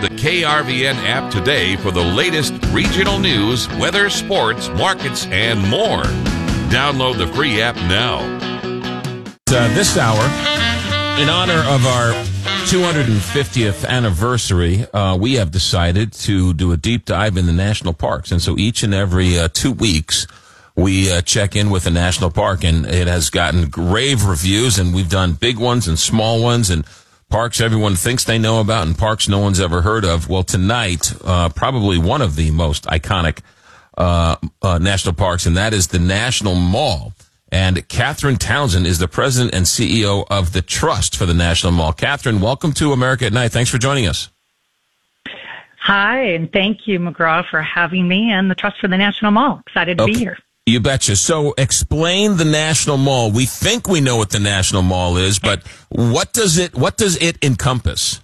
the KRVN app today for the latest regional news, weather, sports, markets, and more. Download the free app now. This hour, in honor of our 250th anniversary, we have decided to do a deep dive in the national parks. And so each and every 2 weeks, we check in with a national park, and it has gotten rave reviews, and we've done big ones and small ones, and parks everyone thinks they know about and parks no one's ever heard of. Well, tonight, probably one of the most iconic national parks, and that is the National Mall. And Catherine Townsend is the president and CEO of the Trust for the National Mall. Catherine, welcome to America at Night. Thanks for joining us. Hi, and thank you, McGraw, for having me and the Trust for the National Mall. Excited to be here. You betcha. So explain the National Mall. We think we know what the National Mall is, but what does it encompass?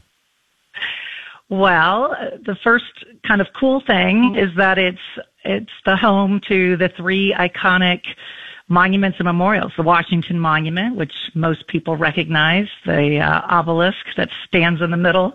Well, the first kind of cool thing is that it's the home to the three iconic monuments and memorials. The Washington Monument, which most people recognize, the obelisk that stands in the middle,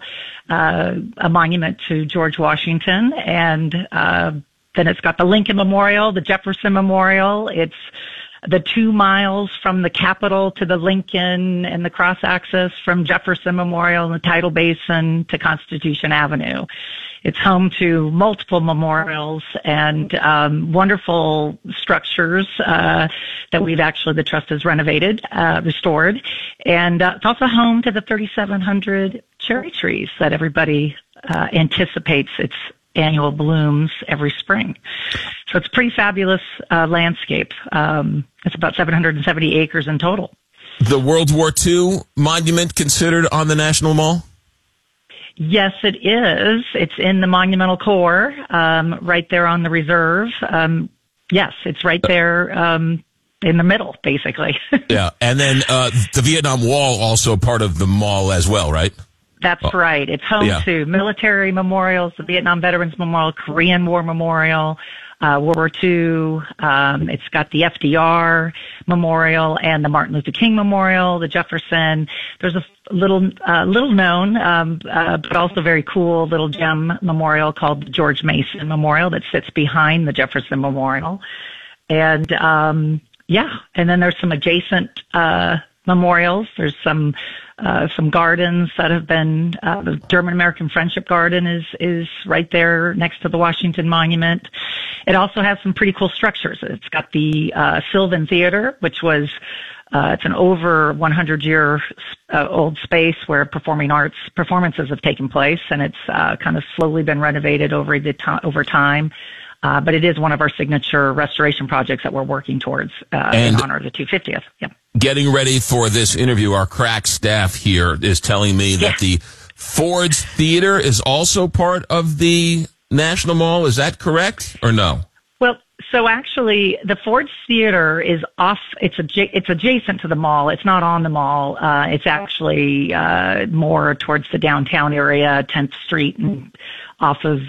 a monument to George Washington, and then it's got the Lincoln Memorial, the Jefferson Memorial. It's the 2 miles from the Capitol to the Lincoln and the cross access from Jefferson Memorial and the Tidal Basin to Constitution Avenue. It's home to multiple memorials and wonderful structures that the Trust has renovated, restored. And it's also home to the 3,700 cherry trees that everybody anticipates its annual blooms every spring. So it's a pretty fabulous landscape. It's about 770 acres in total. The World War II monument considered on the National Mall? Yes, it is. It's in the monumental core, right there on the reserve. Yes, it's right there in the middle, basically. Yeah, and then the Vietnam Wall also part of the mall as well, right? That's right. It's home to military memorials, the Vietnam Veterans Memorial, Korean War Memorial, World War II. It's got the FDR Memorial and the Martin Luther King Memorial, the Jefferson. There's a little known, but also very cool little gem memorial called the George Mason Memorial that sits behind the Jefferson Memorial. And, and then there's some adjacent, memorials. There's some gardens that have been, the German-American Friendship Garden is right there next to the Washington Monument. It also has some pretty cool structures. It's got the, Sylvan Theater, which was, it's an over 100-year old space where performing arts performances have taken place, and it's, kind of slowly been renovated over time. But it is one of our signature restoration projects that we're working towards, in honor of the 250th. Yep. Getting ready for this interview, our crack staff here is telling me that the Ford's Theater is also part of the National Mall. Is that correct or no? Well, so actually, the Ford's Theater is off. It's adjacent to the mall. It's not on the mall. It's actually more towards the downtown area, 10th Street, and off of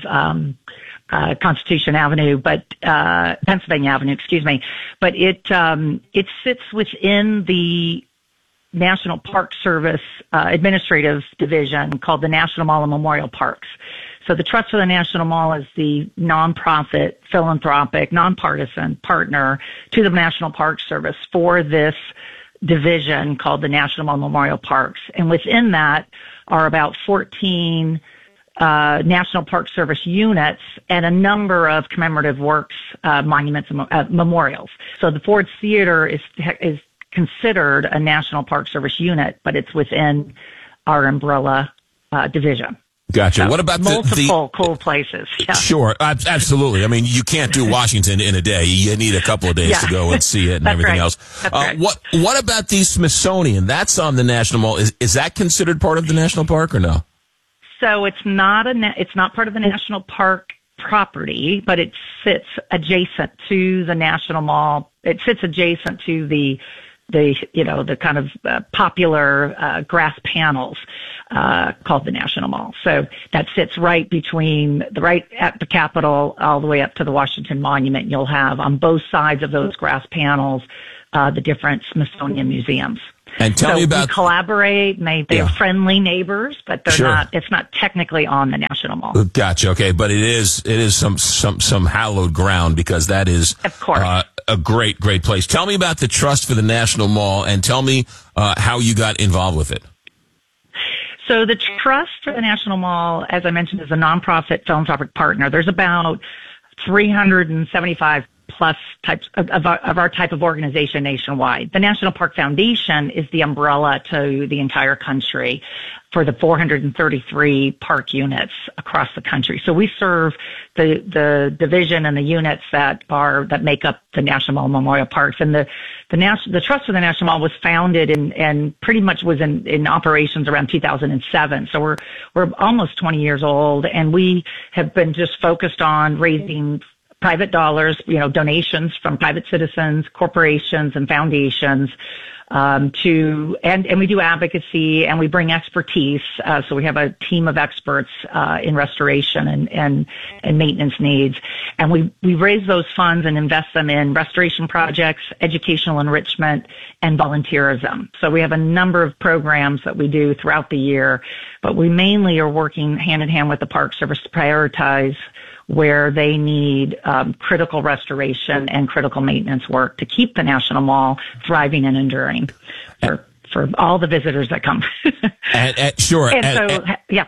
Constitution Avenue, but Pennsylvania Avenue, excuse me. But it sits within the National Park Service administrative division called the National Mall and Memorial Parks. So the Trust for the National Mall is the nonprofit, philanthropic, nonpartisan partner to the National Park Service for this division called the National Mall and Memorial Parks. And within that are about 14 National Park Service units and a number of commemorative works, monuments, and memorials. So the Ford's Theater is considered a National Park Service unit, but it's within our umbrella division. Gotcha. So what about multiple cool places? Yeah. Sure, absolutely. I mean, you can't do Washington in a day. You need a couple of days to go and see it and everything else. That's right. What about the Smithsonian? That's on the National Mall. Is that considered part of the national park or no? So it's not part of the national park property, but it sits adjacent to the National Mall. It sits adjacent to the kind of popular grass panels called the National Mall. So that sits right at the Capitol all the way up to the Washington Monument. You'll have on both sides of those grass panels the different Smithsonian museums. And tell me about... we collaborate, and they're friendly neighbors, but they're not, it's not technically on the National Mall. Gotcha, okay, but it is some hallowed ground, because that is, of course, a great place. Tell me about the Trust for the National Mall, and tell me how you got involved with it. So the Trust for the National Mall, as I mentioned, is a nonprofit philanthropic partner. There's about 375 plus types of our type of organization nationwide. The National Park Foundation is the umbrella to the entire country for the 433 park units across the country. So we serve the division and the units that make up the National Mall Memorial Parks. And the Trust for the National Mall was founded and pretty much was in operations around 2007. So we're almost 20 years old, and we have been just focused on raising private dollars, donations from private citizens, corporations, and foundations, and we do advocacy, and we bring expertise. So we have a team of experts in restoration and maintenance needs, and we raise those funds and invest them in restoration projects, educational enrichment, and volunteerism. So we have a number of programs that we do throughout the year, but we mainly are working hand in hand with the Park Service to prioritize where they need critical restoration and critical maintenance work to keep the National Mall thriving and enduring for all the visitors that come. Sure. Yeah.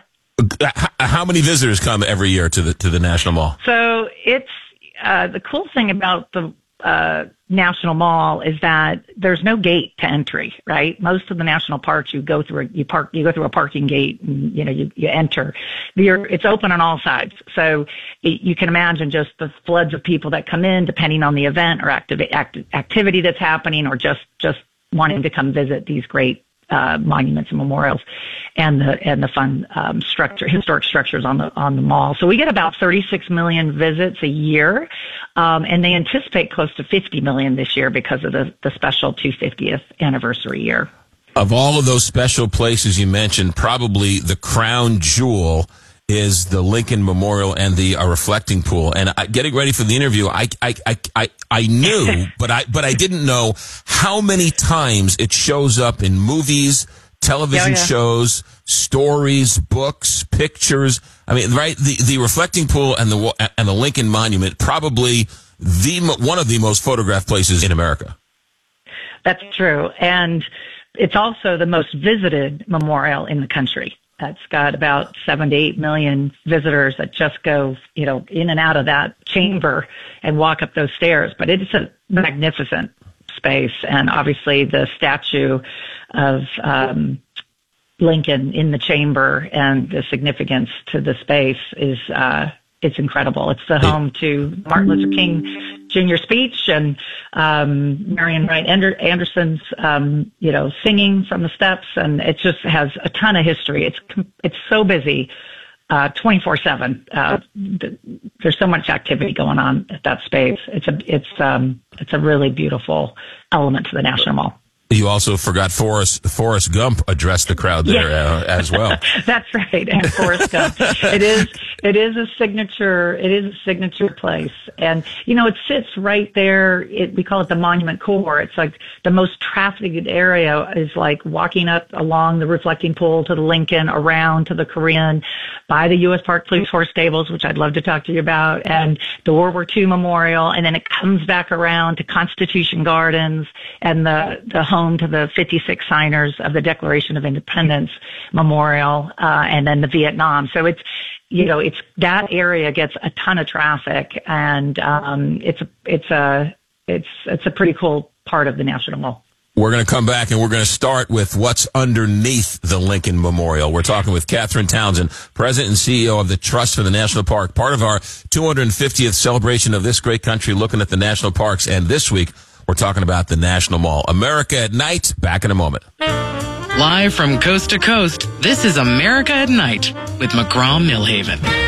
How many visitors come every year to the National Mall? So it's the cool thing about the National Mall is that there's no gate to entry, right? Most of the national parks, you go through a parking gate, and you enter. It's open on all sides, so you can imagine just the floods of people that come in, depending on the event or activity that's happening, or just wanting to come visit these great monuments and memorials, and the fun historic structures on the mall. So we get about 36 million visits a year, and they anticipate close to 50 million this year because of the special 250th anniversary year. Of all of those special places you mentioned, probably the crown jewel is the Lincoln Memorial and the reflecting pool. And getting ready for the interview, I knew, but I didn't know how many times it shows up in movies, television shows, stories, books, pictures. I mean, right? The reflecting pool and the Lincoln Monument, probably one of the most photographed places in America. That's true, and it's also the most visited memorial in the country. It's got about 7 to 8 million visitors that just go, in and out of that chamber and walk up those stairs. But it's a magnificent space, and obviously the statue of Lincoln in the chamber and the significance to the space is it's incredible. It's the home to Martin Luther King Jr. speech and Marion Wright Anderson's singing from the steps, and it just has a ton of history. It's so busy 24/7. There's so much activity going on at that space. It's a really beautiful element to the National Mall. You also forgot Forrest Gump addressed the crowd there as well. That's right, and Forrest Gump. It is a signature place, and it sits right there. We call it the Monument Core. It's like the most trafficked area is like walking up along the reflecting pool to the Lincoln, around to the Korean, by the U.S. Park Police Horse Stables, which I'd love to talk to you about, and the World War II Memorial, and then it comes back around to Constitution Gardens and the home to the 56 signers of the Declaration of Independence Memorial, and then the Vietnam. So it's that area gets a ton of traffic, and it's a pretty cool part of the National Mall. We're going to come back, and we're going to start with what's underneath the Lincoln Memorial. We're talking with Katherine Townsend, President and CEO of the Trust for the National Park, part of our 250th celebration of this great country, looking at the national parks. And this week, we're talking about the National Mall. America at Night, back in a moment. Live from coast to coast, this is America at Night with McGraw Millhaven.